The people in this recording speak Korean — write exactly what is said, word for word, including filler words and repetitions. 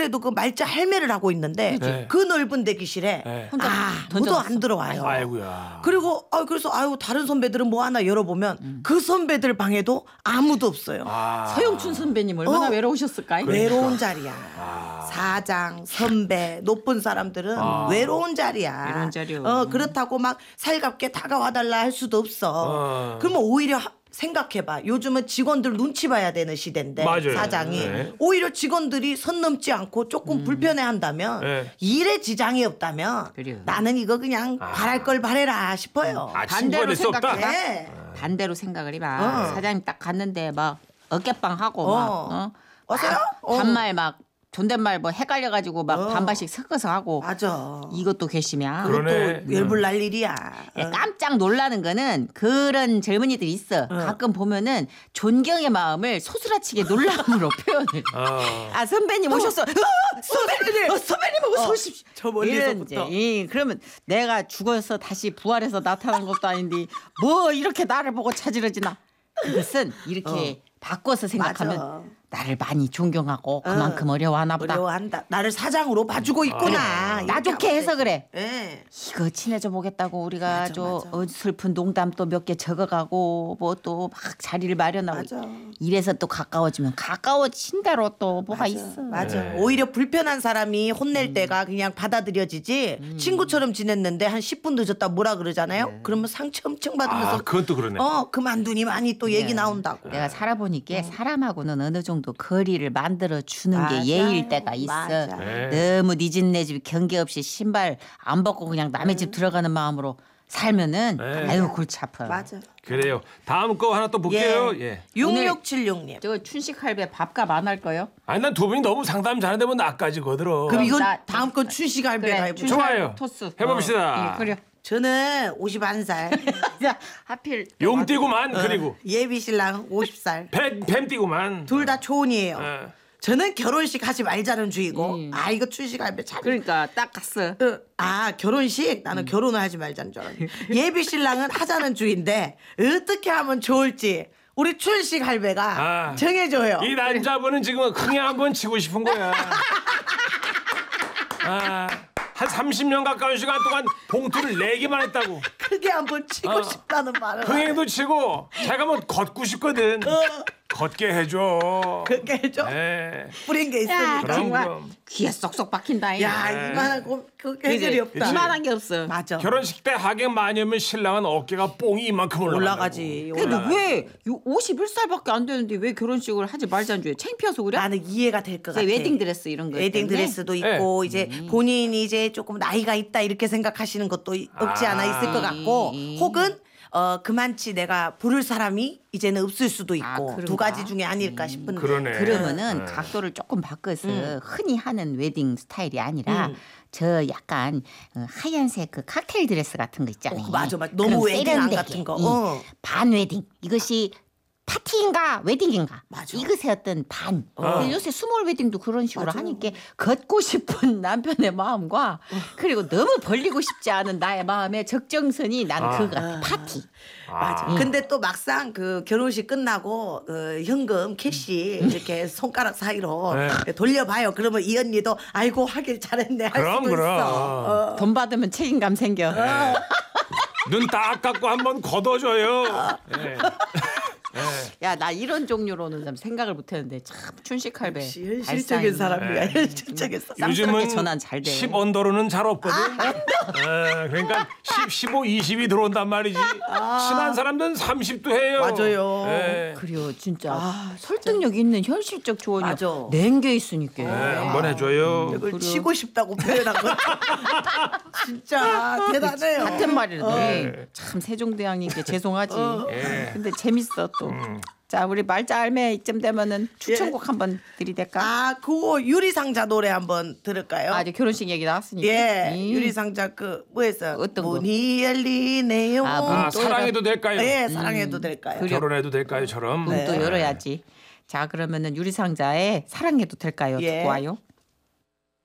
시골에도 그 말자 할매를 하고 있는데 네. 그 넓은 대기실에 네. 아무도 안 들어와요. 아이고야. 그리고 아 그래서 아유 다른 선배들은 뭐 하나 열어보면 음. 그 선배들 방에도 아무도 없어요. 아. 서영춘 선배님 얼마나 어. 외로우셨을까? 외로운 자리야. 아. 사장, 선배, 높은 사람들은 아. 외로운 자리야. 외로운 자리요. 어, 그렇다고 막 살갑게 다가와달라 할 수도 없어. 어. 그러면 오히려 하- 생각해봐. 요즘은 직원들 눈치 봐야 되는 시대인데 맞아요. 사장이 네. 오히려 직원들이 선 넘지 않고 조금 불편해한다면 네. 일에 지장이 없다면 그래요. 나는 이거 그냥 바랄 걸 바래라 싶어요. 아, 반대로 친구가 될 수 없다. 생각해봐. 네. 반대로 생각을 해봐. 어. 사장님 딱 갔는데 막 어깨빵 하고 막 어. 어? 어서요? 막 어. 반말 막 존댓말 뭐 헷갈려가지고 막 어. 반발씩 섞어서 하고 맞아. 이것도 괘씸이야. 그러네. 또 열불 날 일이야. 예, 어. 깜짝 놀라는 거는 그런 젊은이들이 있어. 가끔 보면은 존경의 마음을 소스라치게 놀람으로 표현을. 어. 아 선배님 오셨어. 어, 선배님, 어, 선배님 어서 오십시오. 저 이런 멀리서부터. 이제, 이, 그러면 내가 죽어서 다시 부활해서 나타난 것도 아닌데 뭐 이렇게 나를 보고 찾으러지나. 그것은 이렇게 바꿔서 생각하면 맞아. 나를 많이 존경하고 그만큼 어려워하나 보다. 어려워한다. 나를 사장으로 봐주고 있구나. 나 이렇게 좋게 하면 해서 그래. 예. 이거 친해져 보겠다고 우리가 맞아, 저 맞아. 어슬픈 농담 또 몇 개 적어가고 뭐 또 막 자리를 마련하고 맞아. 이래서 또 가까워지면 가까워진 대로 또 뭐가 맞아, 있어. 맞아. 네. 오히려 불편한 사람이 혼낼 음. 때가 그냥 받아들여지지. 친구처럼 지냈는데 한 십 분 늦었다 뭐라 그러잖아요. 네. 그러면 상처 엄청 받으면서 아, 그건 또 그러네. 어 그만두니 많이 또 얘기 나온다고. 내가 살아보니까 사람하고는 어느 정도 거리를 만들어 주는 맞아요. 게 예일 때가 있어. 맞아. 네. 너무 니진 내 집 경계 없이 신발 안 벗고 그냥 남의 집 들어가는 마음으로 살면은 네. 아유 골치 아파. 맞아. 그래요. 다음 거 하나 또 볼게요. 예. 육육칠육 님. 저 춘식할배 밥값 안 할 거요? 아니 난 두 분이 너무 상담 잘하는데 뭐 나까지 거들어. 그럼 이건 나- 다음 건 춘식할 배가 해보자. 춘식 좋아요. 토스. 해봅시다. 예, 그래. 저는 오십일 살. 자, 하필 용 띄구만 그리고 예비 신랑 오십 살. 뱀, 뱀 띄구만. 둘 다 초혼이에요. 예. 저는 결혼식 하지 말자는 주의고 음. 아 이거 춘식할 배 참. 그러니까 딱 갔어. 어, 아 결혼식 나는 결혼을 하지 말자는 줄 알았는데 예비 신랑은 하자는 주인데 어떻게 하면 좋을지 우리 춘식 할배가 아. 정해줘요. 이 남자분은 지금 흥에 한번 치고 싶은 거야. 아, 한 삼십 년 가까운 시간 동안 봉투를 내기만 했다고. 크게 한번 치고 어. 싶다는 말을. 흥행도 치고 제가 뭐 걷고 싶거든. 걷게 해줘. 그렇게 해줘. 네. 뿌린 게 야, 있으니까. 그럼, 정말 그럼. 귀에 쏙쏙 박힌다. 야 네. 이만한 거 그 그지? 해결이 없다. 이만한 게 없어. 맞아. 결혼식 때 하객 많이 오면 신랑은 어깨가 뽕이 이만큼 올라간다고. 올라가지. 근데 올라가. 왜 오십일 살밖에 안 되는데 왜 결혼식을 하지 말자는 줄에 창피해서 그래? 나는 이해가 될 것 이제 같아. 웨딩 드레스 이런 거 웨딩 때문에? 드레스도 있고 이제 본인이 이제 조금 나이가 있다 이렇게 생각하시는 것도 이- 없지 않아 있을 것 같고 음. 혹은 어 그만치 내가 부를 사람이 이제는 없을 수도 아, 있고 그런가? 두 가지 중에 아닐까 싶은데. 그러네. 그러면은 각도를 조금 바꿔서 흔히 하는 웨딩 스타일이 아니라 음. 저 약간 어, 하얀색 그 칵테일 드레스 같은 거 있잖아요. 어, 맞아, 맞아. 너무 그럼 웨딩 안 세련되게. 같은 거. 이 어. 반 웨딩 이것이 파티인가 웨딩인가 맞아. 이것의 어떤 반. 어. 근데 요새 스몰 웨딩도 그런 식으로 맞아. 하니까 걷고 싶은 남편의 마음과 그리고 너무 벌리고 싶지 않은 나의 마음의 적정선이 나는 아. 그거 같아. 파티. 맞아. 근데 또 막상 그 결혼식 끝나고 그 현금 캐시 이렇게 손가락 사이로 네. 돌려봐요. 그러면 이 언니도 아이고 하길 잘했네 할 그럼, 수도 그럼. 있어. 어. 돈 받으면 책임감 생겨. 눈 딱 감고 한번 걷어줘요. 예. 야, 나 이런 종류로는 좀 생각을 못했는데 참 춘식할배. 역시 현실적인 사람이야. 현실적인 사람. 요즘은 쌍스럽게 전환 잘 돼. 십 언더로는 잘 없거든. 예, 그러니까 십, 십오, 이십이 들어온단 말이지. 친한 사람들은 삼십도 해요. 맞아요. 예. 그래요, 진짜 설득력 있는 현실적 조언이 맞아. 낸게 있으니까. 예, 한번 해줘요. 이걸 그래요. 치고 싶다고 표현한 거. 진짜 대단해요. 같은 말이라도 네. 참 세종대왕님께 죄송하지. 예. 근데 재밌어 또. 음. 자, 우리 말자 알매 이쯤 되면은 추천곡 한번 들이댈까? 아, 그거 유리상자 노래 한번 들을까요? 아, 이제 결혼식 얘기 나왔으니까. 예, 음. 유리상자 그 뭐였어? 어떤 거? 문이 열리네요. 아, 문 아, 또 사랑해도 될까요? 예, 사랑해도 될까요? 그래. 결혼해도 될까요?처럼. 문 또 네. 열어야지. 자, 그러면은 유리상자에 사랑해도 될까요? 예. 듣고 와요.